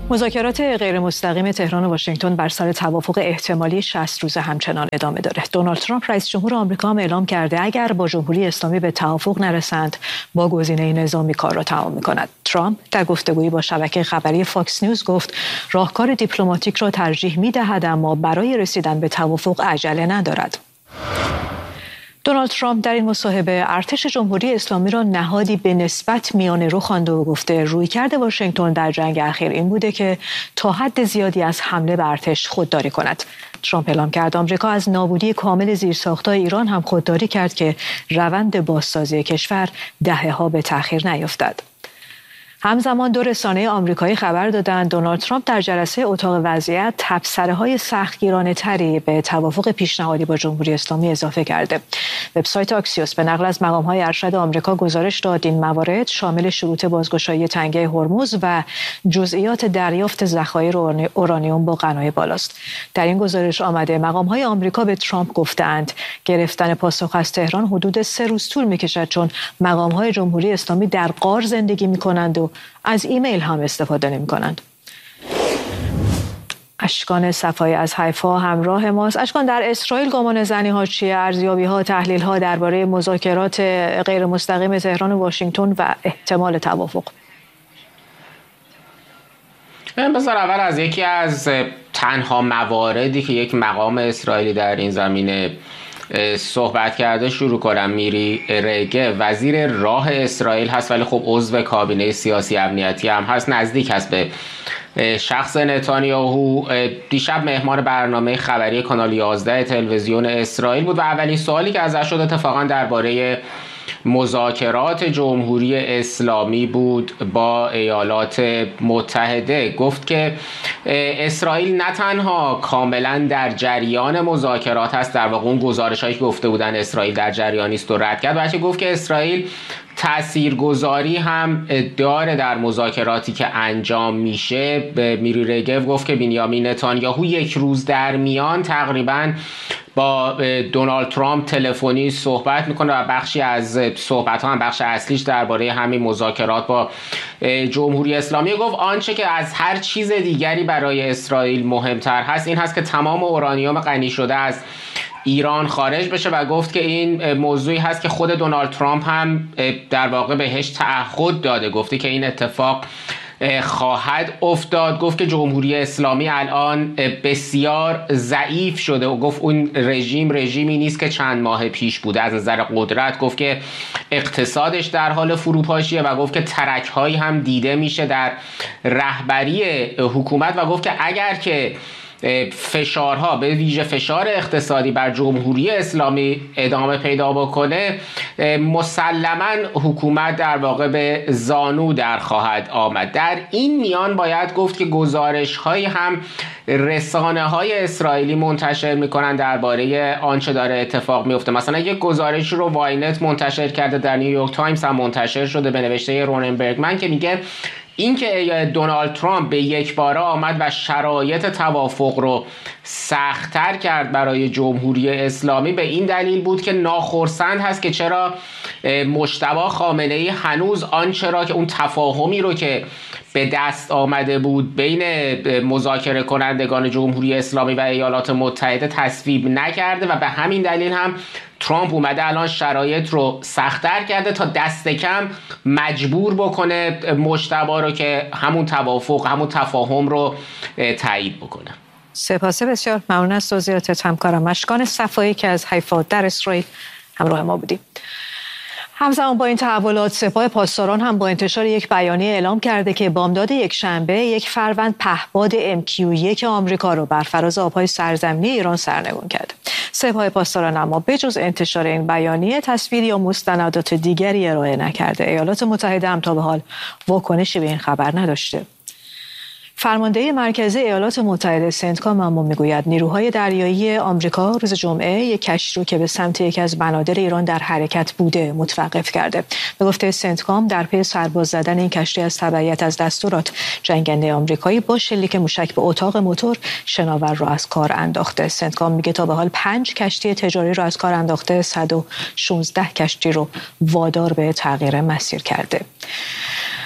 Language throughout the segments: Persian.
مذاکرات غیر مستقیم تهران و واشنگتن بر سر توافق احتمالی 60 روزه همچنان ادامه داره. دونالد ترامپ رئیس جمهور آمریکا هم اعلام کرده اگر با جمهوری اسلامی به توافق نرسند با گزینه نظامی کار را تمام می‌کند. ترامپ در گفتگویی با شبکه خبری فاکس نیوز گفت راهکار دیپلماتیک را ترجیح می‌دهد اما برای رسیدن به توافق عجله ندارد. دونالد ترامپ در این مصاحبه ارتش جمهوری اسلامی را نهادی به نسبت میانه رو خوانده و گفته رویکرد واشنگتن در جنگ اخیر این بوده که تا حد زیادی از حمله به ارتش خودداری کند. ترامپ اعلام کرد آمریکا از نابودی کامل زیرساخت‌های ایران هم خودداری کرد که روند بازسازی کشور دهه‌ها به تأخیر نیفتد. همزمان دو رسانه آمریکایی خبر دادند دونالد ترامپ در جلسه اتاق وضعیت تبصره‌های سختگیرانه‌تری به توافق پیشنهادی با جمهوری اسلامی اضافه کرده. وبسایت آکسیوس به نقل از مقام‌های ارشد آمریکا گزارش داد این موارد شامل شروط بازگشایی تنگه هرمز و جزئیات دریافت ذخایر اورانیوم با غنای بالاست. در این گزارش آمده مقام‌های آمریکا به ترامپ گفتند گرفتن پاسخ از تهران حدود 3 روز طول می‌کشد چون مقام‌های جمهوری اسلامی در غار زندگی می‌کنند و از ایمیل هم استفاده نمی کنند. اشکان صفایی از حیفا همراه ماست. اشکان، در اسرائیل گمان زنی ها چیه؟ ارزیابی ها، تحلیل ها درباره مذاکرات غیر مستقیم تهران و واشنگتن و احتمال توافق. بذار اول از یکی از تنها مواردی که یک مقام اسرائیلی در این زمینه صحبت کرده شروع کنم. میری ریگه وزیر راه اسرائیل هست ولی خب عضو کابینه سیاسی امنیتی هم هست، نزدیک هست به شخص نتانیاهو. دیشب مهمان برنامه خبری کانال 11 تلویزیون اسرائیل بود و اولین سوالی که ازش شد اتفاقا درباره مذاکرات جمهوری اسلامی بود با ایالات متحده. گفت که اسرائیل نه تنها کاملا در جریان مذاکرات هست، در واقع اون گزارش‌هایی که گفته بودن اسرائیل در جریان است و رد کرد، بلکه گفت که اسرائیل تاثیرگذاری هم داره در مذاکراتی که انجام میشه. به میری ریگو گفت که بنیامین نتانیاهو یک روز در میان تقریباً با دونالد ترامپ تلفنی صحبت میکنه و بخشی از صحبت ها هم بخش اصلیش درباره همین مذاکرات با جمهوری اسلامی. گفت آنچه که از هر چیز دیگری برای اسرائیل مهمتر هست این هست که تمام اورانیوم غنی شده از ایران خارج بشه و گفت که این موضوعی هست که خود دونالد ترامپ هم در واقع بهش تعهد داده، گفته که این اتفاق خواهد افتاد. گفت که جمهوری اسلامی الان بسیار ضعیف شده و گفت اون رژیمی نیست که چند ماه پیش بوده از نظر قدرت. گفت که اقتصادش در حال فروپاشیه و گفت که ترک‌هایی هم دیده میشه در رهبری حکومت و گفت که اگر که فشارها به ویژه فشار اقتصادی بر جمهوری اسلامی ادامه پیدا بکنه مسلماً حکومت در واقع به زانو در خواهد آمد. در این میان باید گفت که گزارش‌هایی هم رسانه‌های اسرائیلی منتشر می‌کنن درباره آنچه داره اتفاق میفته. مثلا یک گزارش رو واینت منتشر کرده، در نیویورک تایمز هم منتشر شده به نوشته رونن برگمن که میگه اینکه دونالد ترامپ به یک باره آمد و شرایط توافق رو سخت‌تر کرد برای جمهوری اسلامی به این دلیل بود که ناخرسند هست که چرا مجتبی خامنه‌ای هنوز آنچه را که اون تفاهمی رو که به دست آمده بود بین مذاکره کنندگان جمهوری اسلامی و ایالات متحده تصویب نکرده و به همین دلیل هم ترامپ اومده الان شرایط رو سخت‌تر کرده تا دست کم مجبور بکنه مجتبی رو که همون توافق همون تفاهم رو تایید بکنه. سپاس بسیار ممنون از توضیحاتت همکارم اشکان صفایی که از حیفا در اسرائیل همراه ما بودیم. همزمان با این تحولات سپاه پاسداران هم با انتشار یک بیانیه اعلام کرده که بامداد یکشنبه یک فروند پهپاد MQ-1 آمریکا رو بر فراز آبهای سرزمینی ایران سرنگون کرد. سپاه پاسداران اما بجز انتشار این بیانیه تصویر یا مستندات دیگری ارائه نکرده. ایالات متحده هم تا به حال واکنشی به این خبر نداشته. فرمانده مرکزی ایالات متحده سنتکام اما میگوید نیروهای دریایی آمریکا روز جمعه یک کشتی رو که به سمت یکی از بنادر ایران در حرکت بوده متوقف کرده. به گفته سنتکام در پی سرباز زدن این کشتی از تبعیت از دستورات جنگنده آمریکایی با شلیک موشک به اتاق موتور شناور را از کار انداخته. سنتکام میگه تا به حال 5 کشتی تجاری را از کار انداخته، 116 کشتی رو وادار به تغییر مسیر کرده.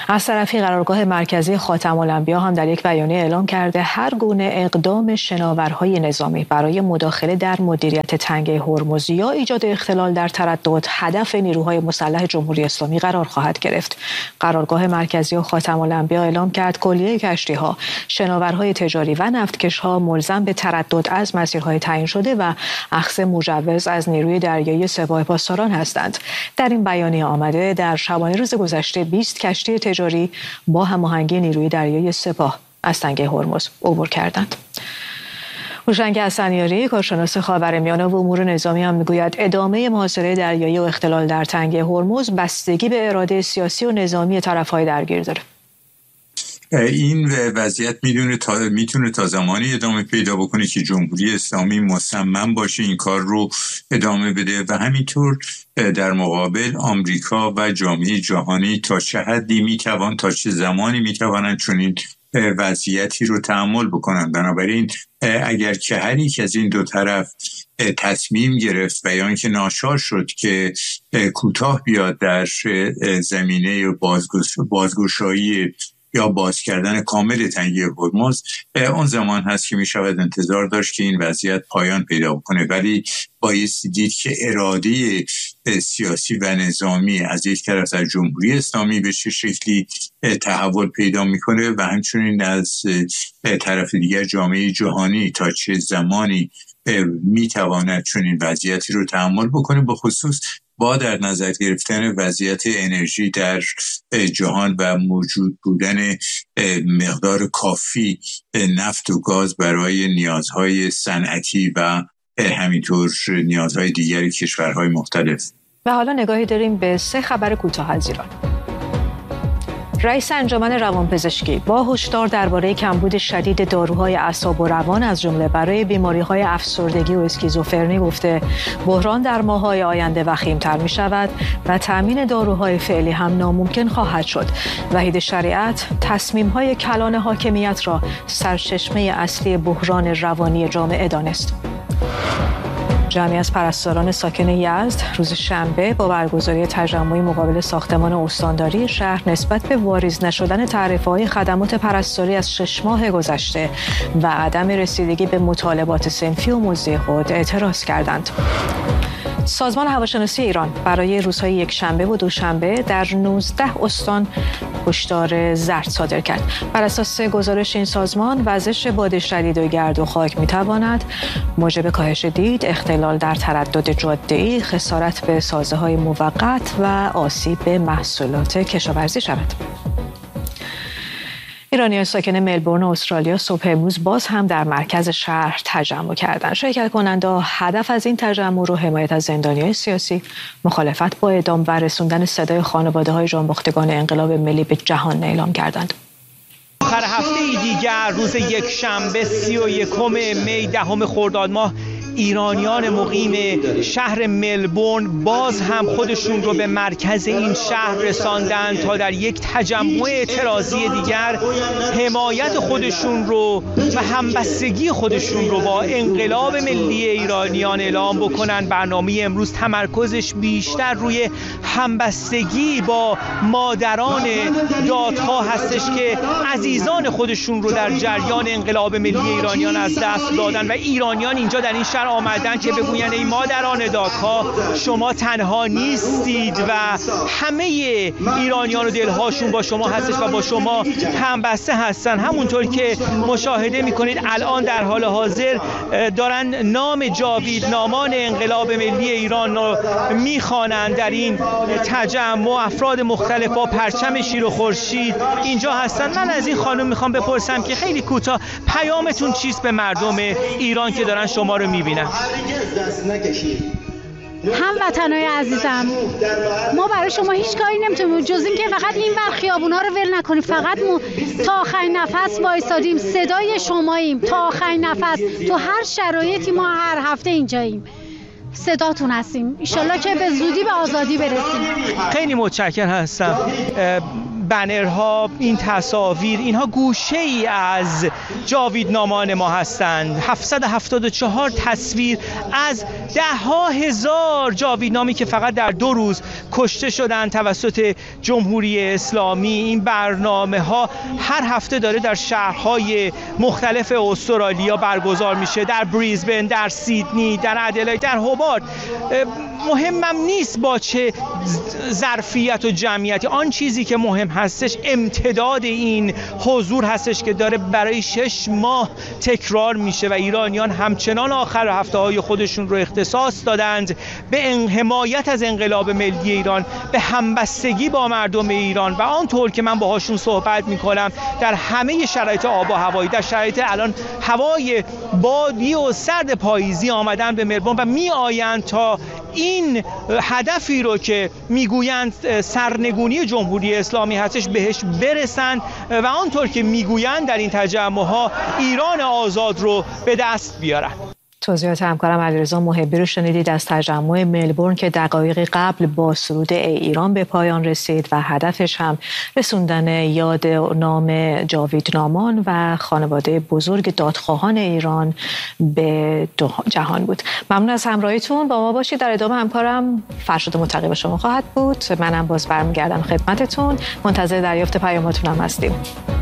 از طرفی قرارگاه مرکزی خاتم الانبیا هم در یک بیانیه اعلام کرده هر گونه اقدام شناورهای نظامی برای مداخله در مدیریت تنگه هرمز یا ایجاد اختلال در تردد هدف نیروهای مسلح جمهوری اسلامی قرار خواهد گرفت. قرارگاه مرکزی خاتم الانبیا اعلام کرد کلیه کشتی‌ها، شناورهای تجاری و نفتکش‌ها ملزم به تردد از مسیرهای تعیین شده و اخذ مجوز از نیروی دریایی سپاه پاسداران هستند. در این بیانیه آمده در شبانه روز گذشته 20 کشتی تجاری با هماهنگی نیروی دریایی سپاه از تنگه هرمز عبور کردند. هوشنگ حسنیاری کارشناس خاورمیانه و امور نظامی هم میگوید ادامه محاصره دریایی و اختلال در تنگه هرمز بستگی به اراده سیاسی و نظامی طرف‌های درگیر داره. این وضعیت میتونه تا زمانی ادامه پیدا بکنه که جمهوری اسلامی مصمم باشه این کار رو ادامه بده و همینطور در مقابل آمریکا و جامعه جهانی تا چه حدی تا چه زمانی میتوانند چنین وضعیتی رو تحمل بکنن. بنابراین اگر که هر یک از این دو طرف تصمیم گرفت و یا اینکه ناچار شد که کوتاه بیاد در زمینه بازگشایی یا باز کردن کامل تنگه هرمز، اون زمان هست که می شود انتظار داشت که این وضعیت پایان پیدا کنه. ولی بایستی دید که اراده سیاسی و نظامی از یک طرف از جمهوری اسلامی به چه شکلی تحول پیدا میکنه و همچنین از طرف دیگر جامعه جهانی تا چه زمانی میتواند چنین وضعیتی رو تحمل بکنه، به خصوص با در نظر گرفتن وضعیت انرژی در جهان و موجود بودن مقدار کافی نفت و گاز برای نیازهای صنعتی و همینطور نیازهای دیگری کشورهای مختلف. و حالا نگاهی داریم به 3 خبر کوتاه از ایران. رئیس انجمن روانپزشکی با هشدار درباره کمبود شدید داروهای اعصاب و روان از جمله برای بیماری‌های افسردگی و اسکیزوفرنی گفته بحران در ماه‌های آینده وخیم‌تر می‌شود و تامین داروهای فعلی هم ناممکن خواهد شد. وحید شریعت تصمیم‌های کلان حاکمیت را سرچشمه اصلی بحران روانی جامعه دانست. جمعی از پرستاران ساکن یزد روز شنبه با برگزاری تجمعی مقابل ساختمان استانداری شهر نسبت به واریز نشدن تعرفه‌های خدمات پرستاری از 6 ماه گذشته و عدم رسیدگی به مطالبات صنفی و مزدی خود اعتراض کردند. سازمان هواشناسی ایران برای روزهای یکشنبه و دوشنبه در 19 استان هشدار زرد صادر کرد. بر اساس گزارش این سازمان وزش باد شدید و گرد و خاک میتواند موجب کاهش دید، اختلال در تردد جاده‌ای، خسارت به سازه‌های موقت و آسیب به محصولات کشاورزی شود. ایرانیان ساکن ملبورن استرالیا صبح امروز باز هم در مرکز شهر تجمع کردند. شرکت کننده هدف از این تجمع رو حمایت از زندانیان سیاسی، مخالفت با اعدام و رسوندن صدای خانواده‌های جانباختگان انقلاب ملی به جهان اعلام کردند. آخر هفته دیگر روز یکشنبه 31 می 10 خرداد ماه ایرانیان مقیم شهر ملبورن باز هم خودشون رو به مرکز این شهر رساندن تا در یک تجمع اعتراضی دیگر حمایت خودشون رو و همبستگی خودشون رو با انقلاب ملی ایرانیان اعلام بکنن. برنامه امروز تمرکزش بیشتر روی همبستگی با مادران دادها هستش که عزیزان خودشون رو در جریان انقلاب ملی ایرانیان از دست دادن و ایرانیان اینجا در این شهر آمدن که بگوین ای مادران دادها شما تنها نیستید و همه ایرانیان و دلهاشون با شما هستش و با شما همبسته هستن. همونطور که مشاهده میکنید الان در حال حاضر دارن نام جاوید نامان انقلاب ملی ایران رو میخوانند. در این تجمع افراد مختلف با پرچم شیر و خورشید اینجا هستن. من از این خانم میخوام بپرسم که خیلی کوتاه پیامتون چیست به مردم ایران که دارن شما رو میبینن؟ هموطنای عزیزم، ما برای شما هیچ کاری نمیتونیم جز این که فقط این ور خیابونا رو ول نکنیم. فقط تا آخرین نفس وایسادیم، صدای شماییم تا آخرین نفس. تو هر شرایطی ما هر هفته اینجاییم، صداتون هستیم. ان شاءالله که به زودی به آزادی برسیم. خیلی متشکرم هستم. بنرها، این تصاویر، اینها گوشه ای از جاویدنامان ما هستند. 774 تصویر از ده‌ها هزار جاویدنامی که فقط در 2 روز کشته شدند توسط جمهوری اسلامی. این برنامه ها هر هفته داره در شهرهای مختلف استرالیا برگزار میشه، در بریزبن، در سیدنی، در ادلاید، در هوبارت. مهمم نیست با چه ظرفیت و جمعیتی، آن چیزی که مهم هستش امتداد این حضور هستش که داره برای 6 ماه تکرار میشه و ایرانیان همچنان آخر هفته‌های خودشون رو اختصاص دادند به حمایت از انقلاب ملی ایران، به همبستگی با مردم ایران و آنطور که من باهاشون صحبت میکنم در همه شرایط آب و هوایی، در شرایط الان هوای بادی و سرد پاییزی آمدن به ملبورن و میآیند تا این هدفی رو که میگویند سرنگونی جمهوری اسلامی هستش بهش برسن و آنطور که میگویند در این تجمع‌ها ایران آزاد رو به دست بیارن. توضیحات همکارم علیرضا محبی رو شنیدید از تجمع ملبورن که دقایقی قبل با سرود ای ایران به پایان رسید و هدفش هم رسوندن یاد نام جاویدنامان و خانواده بزرگ دادخواهان ایران به جهان بود. ممنون از همراهیتون، با ما باشید. در ادامه همکارم فرشاد متقی با شما خواهد بود. منم باز برمیگردم خدمتتون، منتظر دریافت پیاماتون هم هستیم.